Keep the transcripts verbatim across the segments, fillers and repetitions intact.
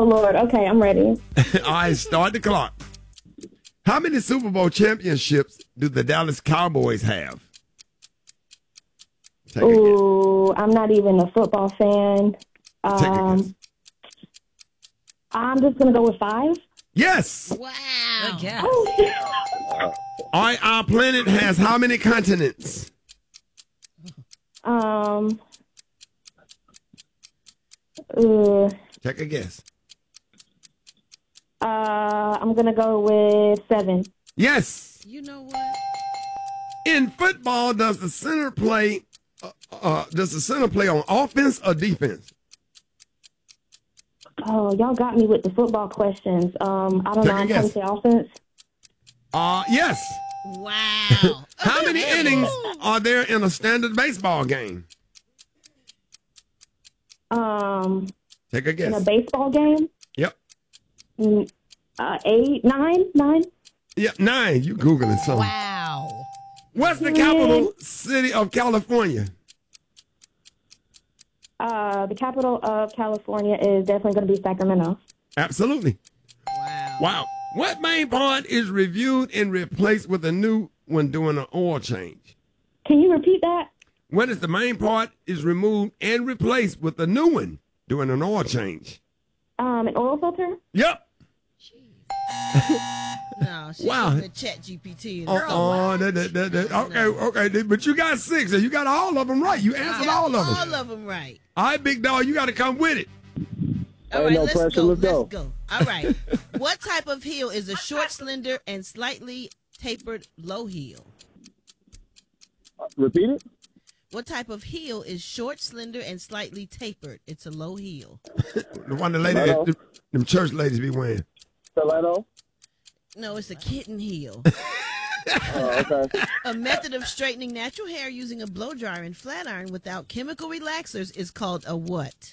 Lord. Okay, I'm ready. All right, start the clock. How many Super Bowl championships do the Dallas Cowboys have? Take Ooh, I'm not even a football fan. Take a Um, guess. I'm just going to go with five. Yes. Wow. I guess. Oh, All right, our planet has how many continents? um, uh, Take a guess. uh, I'm going to go with seven. Yes. You know what? In football, does the center play? Uh, uh, does the center play on offense or defense? Oh, y'all got me with the football questions. Um, I don't Take know. a I'm going guess. to say offense. Uh, yes. Wow. How many innings are there in a standard baseball game? Um, Take a in a guess. baseball game, Yep. mm, uh, eight, nine, nine. Yep, nine. You Googling something. Wow. What's the capital city of California? Uh, the capital of California is definitely going to be Sacramento. Absolutely. Wow. Wow. What main part is reviewed and replaced with a new one during an oil change? Can you repeat that? What is the main part is removed and replaced with a new one during an oil change? Um, an oil filter? Yep. No, she Wow. wow. The chat G P T. Oh, oh that, that, that, that, okay, okay. But you got six, and you got all of them right. You answered all of them. All of them right. All right, big dog, you got to come with it. All Ain't right, no let's pressure, go. let's Let's go. go. All right. What type of heel is a short, slender, and slightly tapered low heel? Repeat it. What type of heel is short, slender, and slightly tapered? It's a low heel. The one the lady, Hello? that, them church ladies be wearing. Stiletto. No, it's a kitten heel. Oh, okay. A method of straightening natural hair using a blow dryer and flat iron without chemical relaxers is called a what?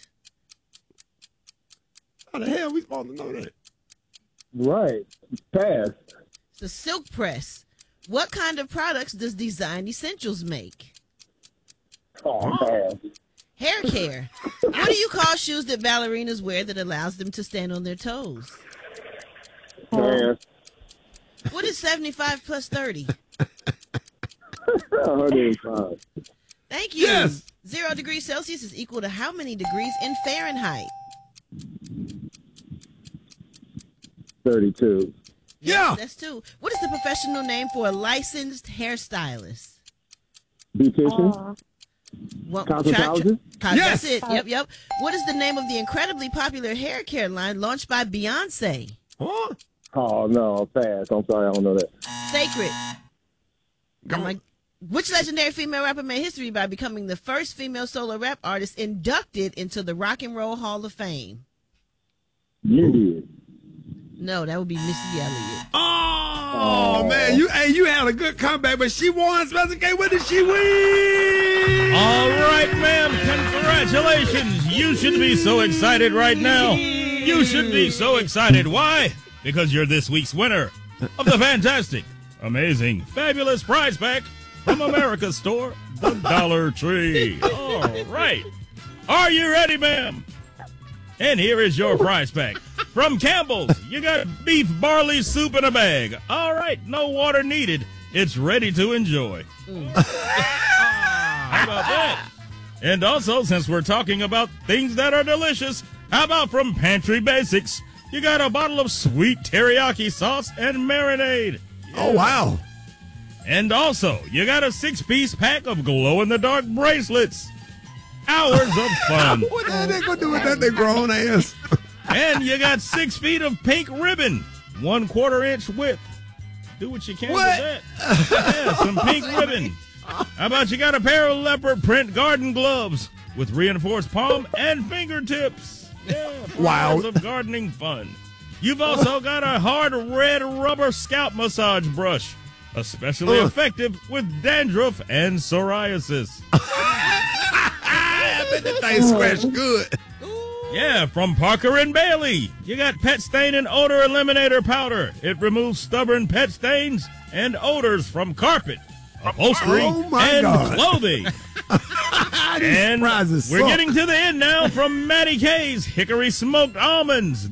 How the hell we supposed to know that? Right. Pass. It's a silk press. What kind of products does Design Essentials make? Oh, pass. Hair care. What do you call shoes that ballerinas wear that allows them to stand on their toes? Pass. What is seventy-five plus thirty? one hundred five. Thank you. Yes. Zero degrees Celsius is equal to how many degrees in Fahrenheit? thirty-two. Yeah. That's two. What is the professional name for a licensed hairstylist? Beautician. Uh, What, Cosmetologist? Cos- Yes. That's it. Yep, yep. What is the name of the incredibly popular hair care line launched by Beyonce? Huh? Oh, no. Pass. I'm sorry. I don't know that. Sacred. Go I'm on. like, which legendary female rapper made history by becoming the first female solo rap artist inducted into the Rock and Roll Hall of Fame? You did. No, that would be Missy Elliott. Oh, Oh. man, you hey, you had a good comeback, but she won. Special K, what did she win? All right, ma'am. Congratulations. You should be so excited right now. You should be so excited. Why? Because you're this week's winner of the fantastic, amazing, fabulous prize pack from America's store, the Dollar Tree. All right. Are you ready, ma'am? And here is your prize pack. From Campbell's, you got beef barley soup in a bag. All right, no water needed. It's ready to enjoy. How about that? And also, since we're talking about things that are delicious, how about from Pantry Basics? You got a bottle of sweet teriyaki sauce and marinade. Oh, wow. And also, you got a six-piece pack of glow-in-the-dark bracelets. Hours of fun. What the hell they gonna do with that, they grown ass? And you got six feet of pink ribbon, one quarter inch width. Do what you can What? with that. Yeah, some pink ribbon. How about you got a pair of leopard print garden gloves with reinforced palm and fingertips? Yeah, for Wow. hours of gardening fun. You've also got a hard red rubber scalp massage brush, especially Ugh. effective with dandruff and psoriasis. I bet that thing scratched good. Yeah, from Parker and Bailey. You got pet stain and odor eliminator powder. It removes stubborn pet stains and odors from carpet, upholstery, Oh, my and God. clothing. These And prizes we're suck. getting to the end now from Matty K's Hickory Smoked Almonds.